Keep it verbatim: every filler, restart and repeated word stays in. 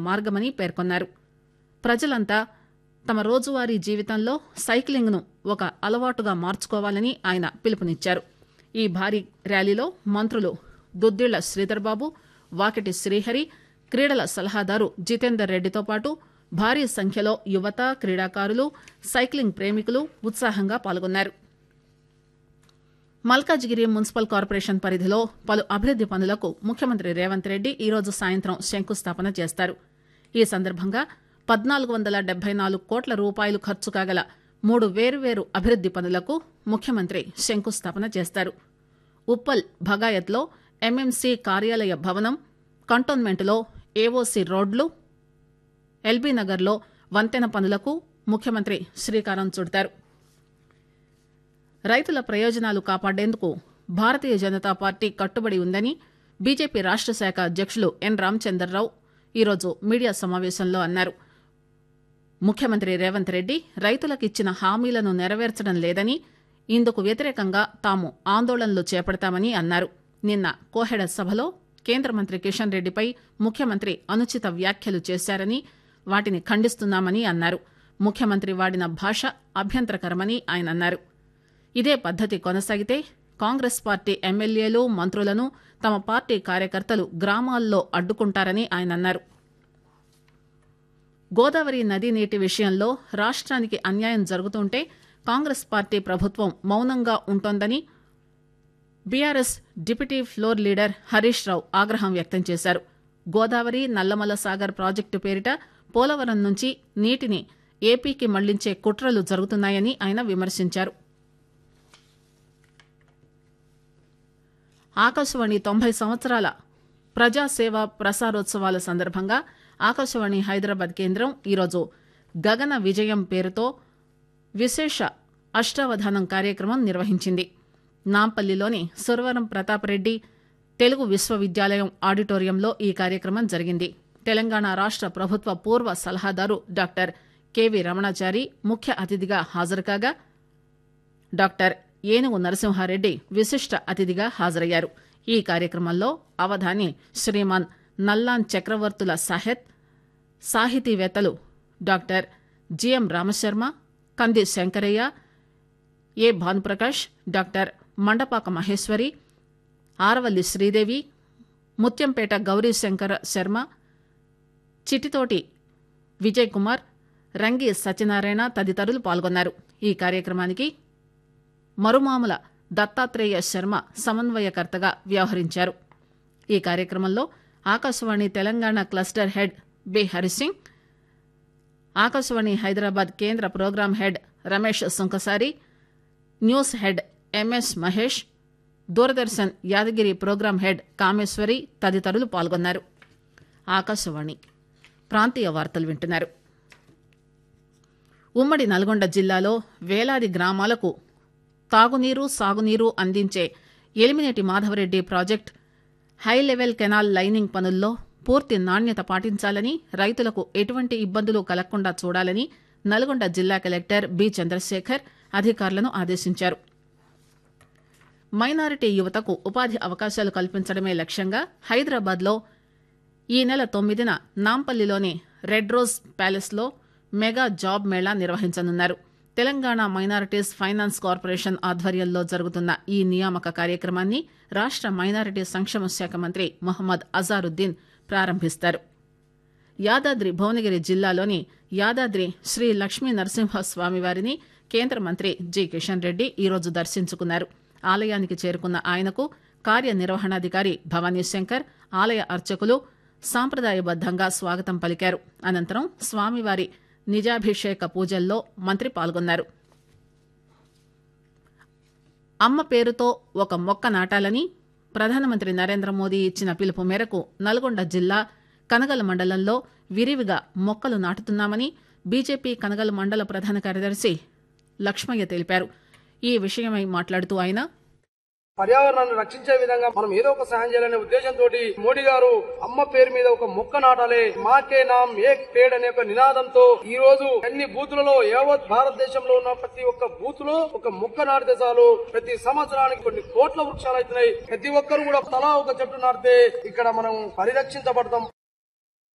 మార్గమని పేర్కొన్నారు. ప్రజలంతా తమ రోజువారీ జీవితంలో సైక్లింగ్ ను ఒక అలవాటుగా మార్చుకోవాలని ఆయన పిలుపునిచ్చారు. ఈ భారీ ర్యాలీలో మంత్రులు దుద్దిళ్ల శ్రీధర్ బాబు, వాకిటి శ్రీహరి, క్రీడల సలహాదారు జితేందర్ రెడ్డితో పాటు భారీ సంఖ్యలో యువత, క్రీడాకారులు, సైక్లింగ్ ప్రేమికులు ఉత్సాహంగా పాల్గొన్నారు. మల్కాజిగిరి మున్సిపల్ కార్పొరేషన్ పరిధిలో పలు అభివృద్ది పనులకు ముఖ్యమంత్రి రేవంత్ రెడ్డి ఈరోజు సాయంత్రం శంకుస్థాపన చేస్తారు. ఈ సందర్భంగా పద్నాలుగు వందల డెబ్బై నాలుగు కోట్ల రూపాయలు ఖర్చు కాగల మూడు వేర్వేరు అభివృద్ది పనులకు ముఖ్యమంత్రి శంకుస్థాపన చేస్తారు. ఉప్పల్ భగాయత్లో ఎంఎంసీ కార్యాలయ భవనం, కంటోన్మెంట్లో ఏఓసీ రోడ్లు, ఎల్బీనగర్లో వంతెన పనులకు ముఖ్యమంత్రి శ్రీకారం చుడతారు. రైతుల ప్రయోజనాలు కాపాడేందుకు భారతీయ జనతా పార్టీ కట్టుబడి ఉందని బీజేపీ రాష్ట శాఖ అధ్యకులు ఎన్ రామచంద్రరావు ఈరోజు మీడియా సమావేశంలో అన్నారు. ముఖ్యమంత్రి రేవంత్ రెడ్డి రైతులకిచ్చిన హామీలను నెరవేర్చడం లేదని, ఇందుకు వ్యతిరేకంగా తాము ఆందోళనలు చేపడతామని అన్నారు. నిన్న కోహెడ సభలో కేంద్ర మంత్రి కిషన్ రెడ్డిపై ముఖ్యమంత్రి అనుచిత వ్యాఖ్యలు చేశారని, వాటిని ఖండిస్తున్నామని అన్నారు. ముఖ్యమంత్రి వాడిన భాష అభ్యంతరకరమని ఆయన అన్నారు. ఇదే పద్దతి కొనసాగితే కాంగ్రెస్ పార్టీ ఎమ్మెల్యేలు, మంత్రులను తమ పార్టీ కార్యకర్తలు గ్రామాల్లో అడ్డుకుంటారని ఆయన అన్నారు. గోదావరి నదీ నీటి విషయంలో రాష్ట్రానికి అన్యాయం జరుగుతుంటే కాంగ్రెస్ పార్టీ ప్రభుత్వం మౌనంగా ఉంటోందని BRS deputy floor leader Harish Rao ఆగ్రహం వ్యక్తం చేశారు. గోదావరి నల్లమల సాగర్ ప్రాజెక్టు పేరిట పోలవరం నుంచి నీటిని ఏపీకి మళ్లించే కుట్రలు జరుగుతున్నాయని ఆయన విమర్శించారు. ఆకాశవాణి తొంభై సంవత్సరాల ప్రజాసేవ ప్రసారోత్సవాల సందర్భంగా ఆకాశవాణి హైదరాబాద్ కేంద్రం ఈరోజు గగన విజయం పేరుతో విశేష అష్టావధానం కార్యక్రమం నిర్వహించింది. నాంపల్లిలోని సురవరం ప్రతాపరెడ్డి తెలుగు విశ్వవిద్యాలయం ఆడిటోరియంలో ఈ కార్యక్రమం జరిగింది. తెలంగాణ రాష్ట ప్రభుత్వ పూర్వ సలహాదారు డాక్టర్ కెవి రమణాచారి ముఖ్య అతిథిగా హాజరుకాగా డాక్టర్ ఏనుగు నరసింహారెడ్డి విశిష్ట అతిథిగా హాజరయ్యారు. ఈ కార్యక్రమంలో అవధాని శ్రీమాన్ నల్లాన్ చక్రవర్తుల సాహెత్, సాహితీవేత్తలు డాక్టర్ జిఎం రామశర్మ, కంది శంకరయ్య, ఏ భానుప్రకాష్, డాక్టర్ మండపాక మహేశ్వరి, ఆరవల్లి శ్రీదేవి, ముత్యంపేట గౌరీశంకర శర్మ, చిటితోటి విజయ్ కుమార్, రంగి సత్యనారాయణ తదితరులు పాల్గొన్నారు. ఈ కార్యక్రమానికి మరుమాముల దత్తాత్రేయ శర్మ సమన్వయకర్తగా వ్యవహరించారు. ఈ కార్యక్రమంలో Akashvani Telangana cluster head B Hari Singh, Akashvani Hyderabad కేంద్ర programme head Ramesh Sunkasari, news head MS Mahesh, Doordarshan Yadagiri programme head Kameshwari తదితరులు పాల్గొన్నారు. ఆకాశవాణి ప్రాంతీయ వార్తలు వింటున్నారు. ఉమ్మడి నల్గొండ జిల్లాలో వేలాది గ్రామాలకు తాగునీరు, సాగునీరు అందించే Elimineti Madhava Reddy project high level canal lining పనుల్లో పూర్తి నాణ్యత పాటించాలని, రైతులకు ఎటువంటి ఇబ్బందులు కలగకుండా చూడాలని నల్గొండ జిల్లా కలెక్టర్ బి చంద్రశేఖర్ అధికారులను ఆదేశించారు. మైనారిటీ యువతకు ఉపాధి అవకాశాలు కల్పించడమే లక్ష్యంగా హైదరాబాద్లో ఈ నెల తొమ్మిదిన నాంపల్లిలోని రెడ్ రోజ్ ప్యాలెస్లో మెగా జాబ్ మేళా నిర్వహించనున్నారు. తెలంగాణ మైనారిటీస్ ఫైనాన్స్ కార్పొరేషన్ ఆధ్వర్యంలో జరుగుతున్న ఈ నియామక కార్యక్రమాన్ని రాష్ట మైనారిటీ సంక్షేమ శాఖ మంత్రి మొహమ్మద్ అజారుద్దీన్ ప్రారంభిస్తారు. యాదాద్రి భువనగిరి జిల్లాలోని యాదాద్రి శ్రీ లక్ష్మీ నరసింహస్వామివారిని కేంద్ర మంత్రి జి కిషన్ రెడ్డి ఈరోజు దర్శించుకున్నారు. ఆలయానికి చేరుకున్న ఆయనకు కార్యనిర్వహణాధికారి భవానీ శంకర్, ఆలయ అర్చకులు సాంప్రదాయబద్దంగా స్వాగతం పలికారు. అనంతరం స్వామివారి నిజాభిషేక పూజల్లో మంత్రి పాల్గొన్నారు. అమ్మ పేరుతో ఒక మొక్క నాటాలని ప్రధానమంత్రి నరేంద్ర మోదీ ఇచ్చిన పిలుపు మేరకు నల్గొండ జిల్లా కనగల మండలంలో విరివిగా మొక్కలు నాటుతున్నామని బీజేపీ కనగల మండల ప్రధాన కార్యదర్శి లక్ష్మయ్య తెలిపారు. ఈ విషయమై మాట్లాడుతూ ఆయన, పర్యావరణాన్ని రక్షించే విధంగా మనం ఏదో ఒక సహాయం చేయాలనే ఉద్దేశంతో మోడీ గారు అమ్మ పేరు మీద ఒక మొక్క నాటాలి, మాకే నామ్ ఏక్ పేడ్ అనే ఒక నినాదంతో ఈ రోజు అన్ని బూతులలో యావత్ భారతదేశంలో ఉన్న ప్రతి ఒక్క బూత్ లో ఒక మొక్క నాటితే చాలు ప్రతి సంవత్సరానికి కొన్ని కోట్ల వృక్షాలు అవుతున్నాయి. ప్రతి ఒక్కరు కూడా తలా ఒక చెట్టు నాటితే ఇక్కడ మనం పరిరక్షించబడతాం.